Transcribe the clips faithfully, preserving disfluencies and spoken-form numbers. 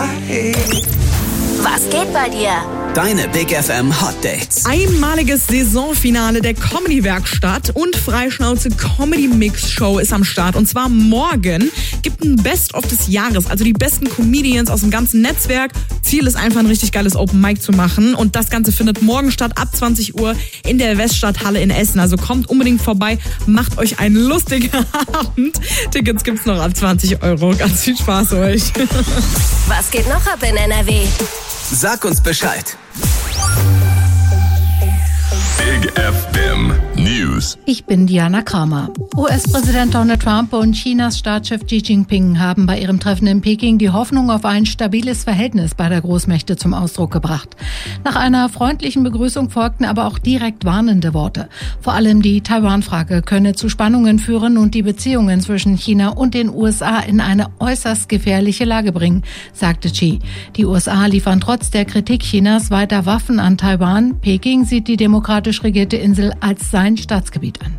Was geht bei dir? Deine Big F M Hot Dates. Einmaliges Saisonfinale der Comedy-Werkstatt und Freischnauze Comedy-Mix-Show ist am Start. Und zwar morgen gibt ein Best-of des Jahres, also die besten Comedians aus dem ganzen Netzwerk. Ziel ist einfach ein richtig geiles Open Mic zu machen. Und das Ganze findet morgen statt ab zwanzig Uhr in der Weststadthalle in Essen. Also kommt unbedingt vorbei, macht euch einen lustigen Abend. Tickets gibt's noch ab zwanzig Euro. Ganz viel Spaß euch. Was geht noch ab in N R W? Sag uns Bescheid. Big F M News. Ich bin Diana Kramer. U S-Präsident Donald Trump und Chinas Staatschef Xi Jinping haben bei ihrem Treffen in Peking die Hoffnung auf ein stabiles Verhältnis beider Großmächte zum Ausdruck gebracht. Nach einer freundlichen Begrüßung folgten aber auch direkt warnende Worte. Vor allem die Taiwan-Frage könne zu Spannungen führen und die Beziehungen zwischen China und den U S A in eine äußerst gefährliche Lage bringen, sagte Xi. Die U S A liefern trotz der Kritik Chinas weiter Waffen an Taiwan. Peking sieht die demokratisch regierte Insel als sein Staatsgebiet an.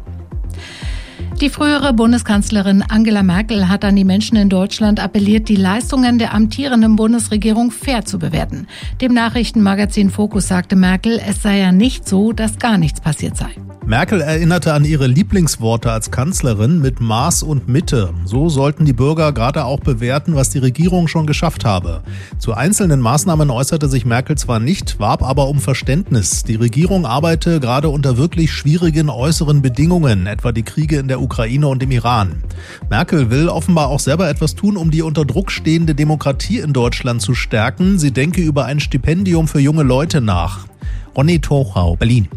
Die frühere Bundeskanzlerin Angela Merkel hat an die Menschen in Deutschland appelliert, die Leistungen der amtierenden Bundesregierung fair zu bewerten. Dem Nachrichtenmagazin Focus sagte Merkel, es sei ja nicht so, dass gar nichts passiert sei. Merkel erinnerte an ihre Lieblingsworte als Kanzlerin mit Maß und Mitte. So sollten die Bürger gerade auch bewerten, was die Regierung schon geschafft habe. Zu einzelnen Maßnahmen äußerte sich Merkel zwar nicht, warb aber um Verständnis. Die Regierung arbeite gerade unter wirklich schwierigen äußeren Bedingungen, etwa die Kriege in der Ukraine und im Iran. Merkel will offenbar auch selber etwas tun, um die unter Druck stehende Demokratie in Deutschland zu stärken. Sie denke über ein Stipendium für junge Leute nach. Ronny Tochau, Berlin.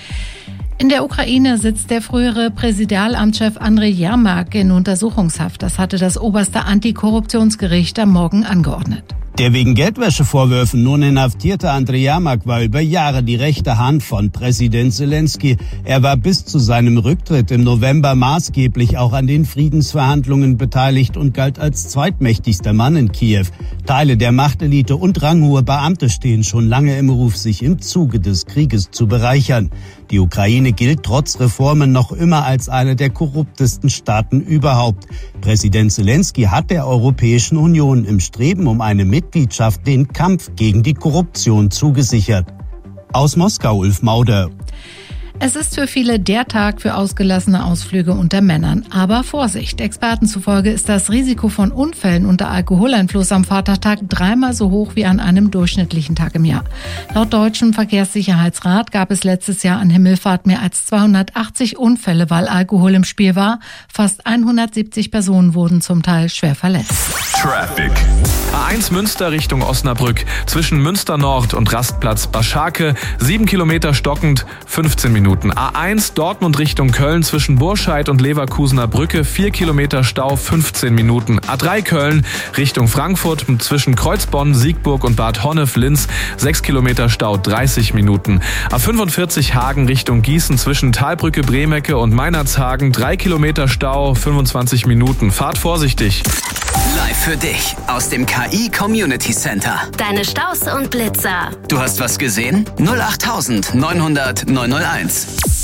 In der Ukraine sitzt der frühere Präsidialamtschef Andrei Jermak in Untersuchungshaft. Das hatte das oberste Antikorruptionsgericht am Morgen angeordnet. Der wegen Geldwäschevorwürfen nun inhaftierte Andrei Jermak war über Jahre die rechte Hand von Präsident Zelensky. Er war bis zu seinem Rücktritt im November maßgeblich auch an den Friedensverhandlungen beteiligt und galt als zweitmächtigster Mann in Kiew. Teile der Machtelite und ranghohe Beamte stehen schon lange im Ruf, sich im Zuge des Krieges zu bereichern. Die Ukraine gilt trotz Reformen noch immer als eine der korruptesten Staaten überhaupt. Präsident Zelensky hat der Europäischen Union im Streben um eine Mitgliedschaft den Kampf gegen die Korruption zugesichert. Aus Moskau, Ulf Mauder. Es ist für viele der Tag für ausgelassene Ausflüge unter Männern. Aber Vorsicht, Experten zufolge ist das Risiko von Unfällen unter Alkoholeinfluss am Vatertag dreimal so hoch wie an einem durchschnittlichen Tag im Jahr. Laut Deutschem Verkehrssicherheitsrat gab es letztes Jahr an Himmelfahrt mehr als zweihundertachtzig Unfälle, weil Alkohol im Spiel war. Fast hundertsiebzig Personen wurden zum Teil schwer verletzt. Traffic. A eins Münster Richtung Osnabrück. Zwischen Münster Nord und Rastplatz Baschake. sieben Kilometer stockend, fünfzehn Minuten. A eins Dortmund Richtung Köln zwischen Burscheid und Leverkusener Brücke. vier Kilometer Stau, fünfzehn Minuten. A drei Köln Richtung Frankfurt zwischen Kreuzbonn, Siegburg und Bad Honnef-Linz. sechs Kilometer Stau, dreißig Minuten. A fünfundvierzig Hagen Richtung Gießen zwischen Talbrücke, Bremecke und Meinerzhagen. drei Kilometer Stau, fünfundzwanzig Minuten. Fahrt vorsichtig. Live für dich aus dem K I Community Center. Deine Staus und Blitzer. Du hast was gesehen? null acht neunhundert neunhundert neunhunderteins.